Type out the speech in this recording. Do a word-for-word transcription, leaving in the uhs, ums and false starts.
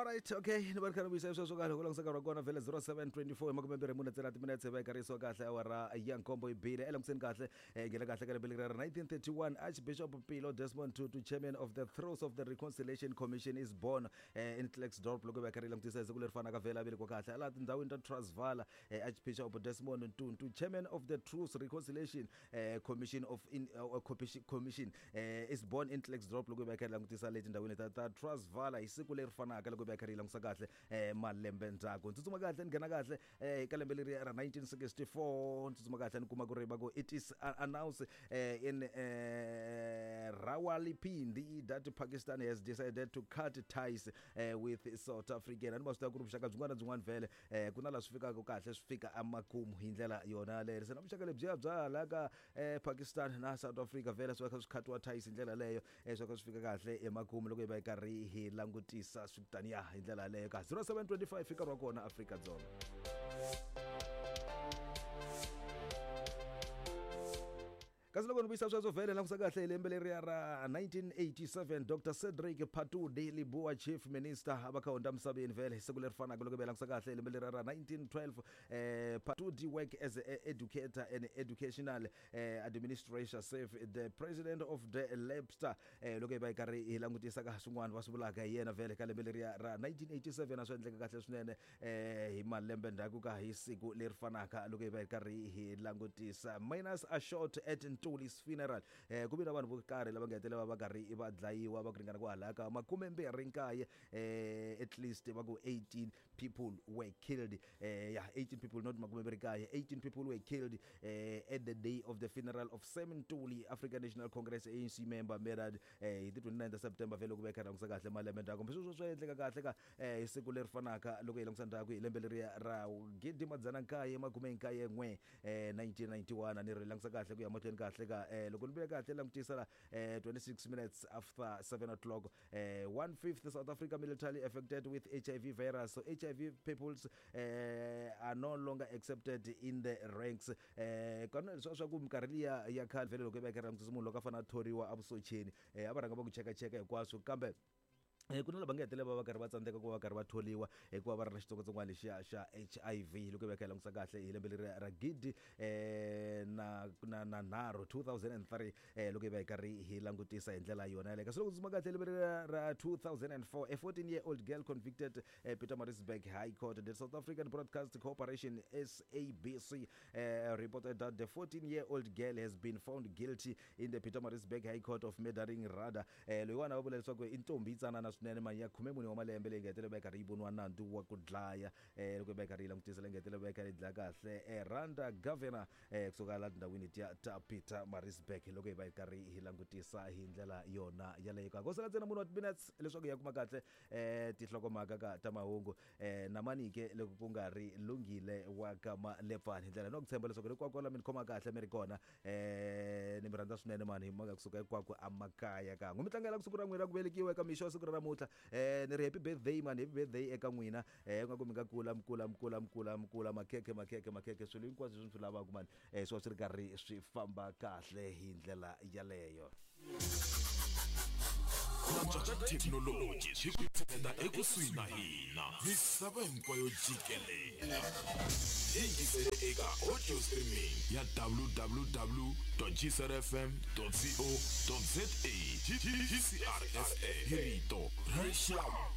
Alright, okay, ni barkana bisa so so kahle kulangisa ka kona vele zero seven twenty-four makumembere muna thirty minutes ba ikariso kahle awara yang kombo ibile elongisen kahle ngele kahle ka lebele nineteen thirty-one Archbishop Pilo Desmond Tutu, chairman of the Throes of the Reconciliation Commission, is born uh, in Klerksdorp lokho bakarela ngitisa sekulefana ka vela bile ko kahle ala ndawini ta Transvaal. uh, Archbishop Desmond Tutu, chairman of the Truth Reconciliation uh, Commission of in uh, Commission uh, is born in Klerksdorp lokho bakarela ngitisa leti ndawini ta Transvaal isiku lerifana ka lokho bakarela ngisa kahle eh malembe ndzako ntsuma kahle ngena kahle eh ka lembe leri ra nineteen sixty-four ntsuma kahle nikuma ku riba ko it is uh, announced uh, in uh, Rawalpindi that Pakistan has decided to cut ties uh, with South Africa and must ku rubushaka byin'wana byin'wana vele eh kuna la swifika ko kahle swifika amakumu hindlela yona le sena bushaka lebya bya la ka eh Pakistan na South Africa vele so ka swikhatwa ties hindlela leyo eh so ka swifika kahle emakumu loko iba ikarhi hi langutisa switani ya hindlela leyo ka zero seven twenty-five fika ro kona Africa Dzonga. Kasi loko nibisa swazo vele la kusakahle lembe leri ra nineteen eighty-seven Doctor Cedric Patude Liboa, chief minister abakhonda emsabeni vele sekulerifana lokho bela kusakahle lembe leri ra nineteen twelve. eh Patude work as an educator and educational eh, administrator, serve the president of the Lepster eh lokho ba ikari ilangutisa ka swin'wana va swivulaka yena vele ka lembe leri ra nineteen eighty-seven aswendleka kahle swinene eh hi malembe ndaku ka hi siku lerifanaka lokho ba ikari hi langutisa minus a short at Tuli's funeral. eh kubina vanhu vo karhi lava ngetele va karhi va dlayiwa va ku ringana ku halaka makumembirhi nkaye eh at least va ku eighteen people were killed. eh yeah eighteen people, not makumembirhi nkaye, eighteen people were killed eh at the day of the funeral of Simon Tuli, African National Congress A N C member, murdered eh the twenty-ninth of September vele ku veka ngisa kahle malembe ndako mbiso swo endleka kahle ka eh siku lerifanaka loko hi langisa ndako hi lembe leri ra gidi madzana nkaye makume nkaye n'we eh nineteen ninety-one ni ri langisa kahle ku ya mahlweni kahle ka eh loko nibe kahle langutisa la eh twenty-six minutes after seven o'clock. eh one fifth South Africa military affected with H I V virus, so H I V peoples eh are no longer accepted in the ranks. eh kana swa swa ku mikarhi ya ya khale vele loko iba karangutisa munhu loko afana thoriwa abusocheni eh abaranga ba ku cheka cheka hinkwaswo kambe eh kuna lava ngetele va va karhi va tsandzeka ku va karhi va tholiwa hikuva va ri na xitsongwatsongwana lexi xa H I V loko va khela ngisa kahle hi lembe leri ra gidi eh na na na naro two thousand three eh loko va karhi hi langutisa hi ndlela yona le ka so loko tsuma kahle lembe ra two thousand four a fourteen year old girl convicted eh, Pietermaritzburg High Court. The South African Broadcasting Corporation S A B C eh, reported that the fourteen year old girl has been found guilty in the Pietermaritzburg High Court of murdering Rada. eh loyana va leswaku intombi tsana na swinene manje ya khume mune wa malembe le ngetele ba karhi ibonwa nandu wa ku dlaya eh loko ba karhi langutisa le ngetele ba karhi dlaya kahle eh Randa governor eh kusuka la ndawini ta Pietermaritzburg loko ba karhi hi langutisa hi ndlela yona yaleyo ka kosala tsena munhu wa minutes leswaku ya kuma kahle eh tihlokomaka ka ta mahungu eh namanike loko ku nga ri lungile wa ka malepfani ndlela no kutshemba leswaku ri kwakwala mi khoma kahle mi ri kona eh ni miranda swinene mani maka kusuka kwakwa amakaya ka ngumitlangela kusuku ra n'wina ku velekiwa ka misho siku ra mutla eh ni happy birthday man, happy birthday eka n'wina eh nga ku mi nga kula mkula mkula mkula mkula makeke makeke makeke swilo hinkwaswo swi lavaka man eh swo swi ri karhi swi famba kahle hi ndlela yaleyo. Majaja technology swipfuna ekusuhi na hina misava hinkwayo jikelele. Yingisele eka audio streaming ya w w w dot g c r f m dot co dot za. G C R F A, Hirito, Rasham.